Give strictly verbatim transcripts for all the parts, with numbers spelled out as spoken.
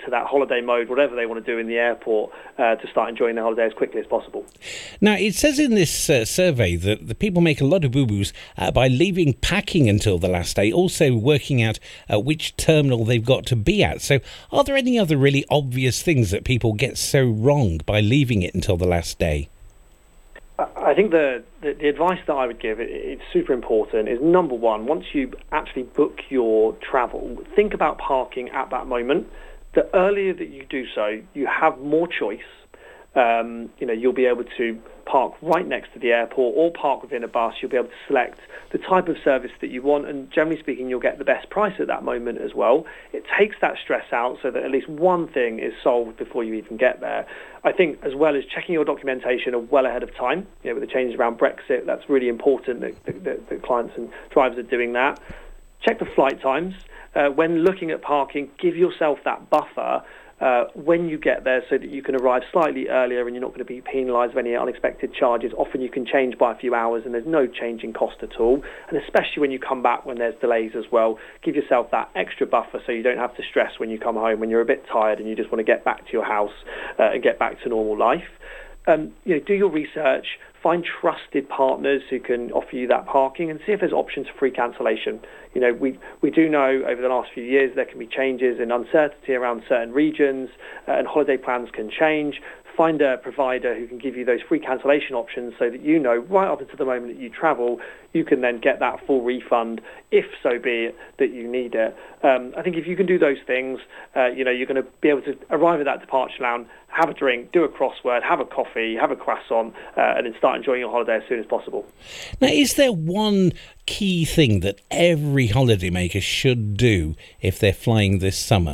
into that holiday mode, whatever they want to do in the airport, uh, to start enjoying their holiday as quickly as possible. Now, it says in this uh, survey that the people make a lot of boo-boos uh, by leaving packing until the last day, also working out uh, which terminal they've got to be at. So are there any other really obvious things that people get so wrong by leaving it until the last day? I think the, the, the advice that I would give, it, it's super important, is number one, once you actually book your travel, think about parking at that moment. The earlier that you do so, you have more choice. Um, you know, you'll be able to park right next to the airport or park within a bus. You'll be able to select the type of service that you want, and generally speaking, you'll get the best price at that moment as well. It takes that stress out so that at least one thing is solved before you even get there. I think as well as checking your documentation well ahead of time, you know, with the changes around Brexit, that's really important that, that, that clients and drivers are doing that. Check the flight times. Uh, when looking at parking, give yourself that buffer Uh, when you get there so that you can arrive slightly earlier and you're not going to be penalised with any unexpected charges. Often you can change by a few hours and there's no change in cost at all. And especially when you come back when there's delays as well, give yourself that extra buffer so you don't have to stress when you come home, when you're a bit tired and you just want to get back to your house uh, and get back to normal life. Um, you know, do your research, find trusted partners who can offer you that parking, and see if there's options for free cancellation. You know, we we do know over the last few years there can be changes in uncertainty around certain regions, uh, and holiday plans can change. Find a provider who can give you those free cancellation options so that you know right up until the moment that you travel, you can then get that full refund, if so be it that you need it. Um, I think if you can do those things, uh, you know, you're going to be able to arrive at that departure lounge, have a drink, do a crossword, have a coffee, have a croissant, uh, and then start enjoying your holiday as soon as possible. Now, is there one key thing that every holidaymaker should do if they're flying this summer?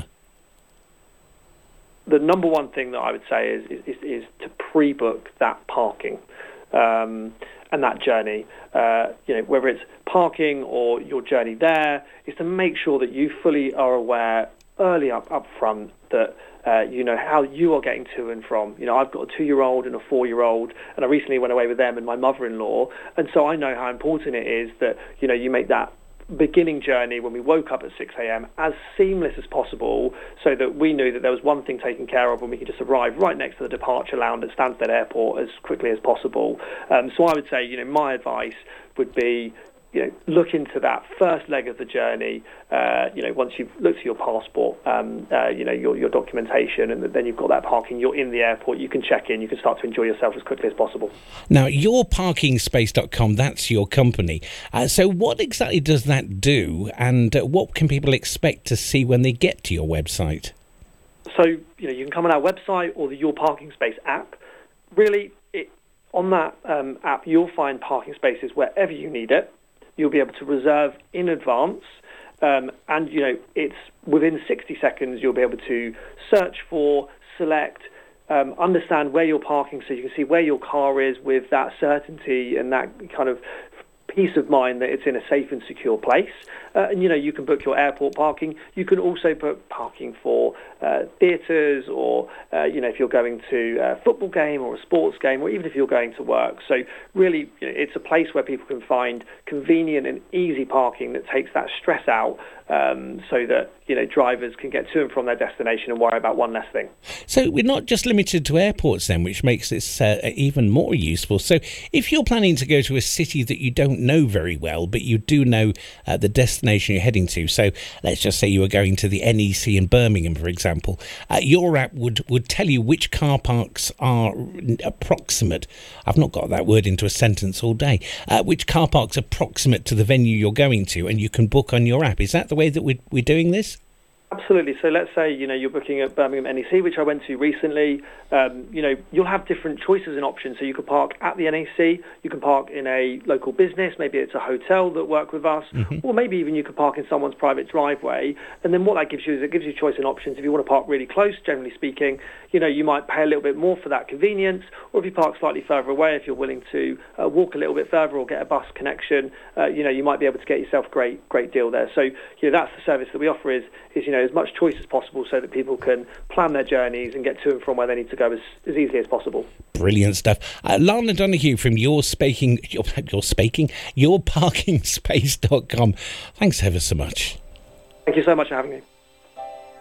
The number one thing that I would say is is, is to pre-book that parking um, and that journey. Uh, you know, whether it's parking or your journey there, is to make sure that you fully are aware early up up front that uh, you know how you are getting to and from. You know, I've got a two-year-old and a four-year-old, and I recently went away with them and my mother-in-law, and so I know how important it is that you know you make that beginning journey when we woke up at six a.m. as seamless as possible, so that we knew that there was one thing taken care of and we could just arrive right next to the departure lounge at Stansted Airport as quickly as possible. Um, so I would say, you know, my advice would be, you know, look into that first leg of the journey. Uh, you know, once you've looked at your passport, um, uh, you know, your your documentation, and then you've got that parking, you're in the airport, you can check in, you can start to enjoy yourself as quickly as possible. Now, your parking space dot com, that's your company. Uh, so what exactly does that do, and uh, what can people expect to see when they get to your website? So, you know, you can come on our website or the Your Parking Space app. Really, it, on that um, app, you'll find parking spaces wherever you need it. You'll be able to reserve in advance, um, and you know it's within sixty seconds. You'll be able to search for, select, um, understand where you're parking, so you can see where your car is with that certainty and that kind of peace of mind that it's in a safe and secure place. Uh, and you know you can book your airport parking. You can also book parking for uh, theatres, or uh, you know if you're going to a football game or a sports game, or even if you're going to work. So really, you know, it's a place where people can find convenient and easy parking that takes that stress out, um, so that you know drivers can get to and from their destination and worry about one less thing. So we're not just limited to airports then, which makes this uh, even more useful. So if you're planning to go to a city that you don't know very well, but you do know uh, the destination you're heading to, so let's just say you were going to the N E C in Birmingham, for example, uh, your app would, would tell you which car parks are approximate. I've not got that word into a sentence all day. Uh, which car parks are approximate to the venue you're going to, and you can book on your app. Is that the way that we're, we're doing this? Absolutely. So let's say, you know, you're booking at Birmingham N E C, which I went to recently. Um, you know, you'll have different choices and options. So you could park at the N E C, you can park in a local business, maybe it's a hotel that work with us, mm-hmm. or maybe even you could park in someone's private driveway. And then what that gives you is it gives you choice and options. If you want to park really close, generally speaking, you know, you might pay a little bit more for that convenience, or if you park slightly further away, if you're willing to uh, walk a little bit further or get a bus connection, uh, you know, you might be able to get yourself a great, great deal there. So, you know, that's the service that we offer is, is, you know, as much choice as possible so that people can plan their journeys and get to and from where they need to go as, as easily as possible. Brilliant stuff. Uh, Lana Donoghue from your spaking, your, your spaking, your parking space dot com. Thanks ever so much. Thank you so much for having me.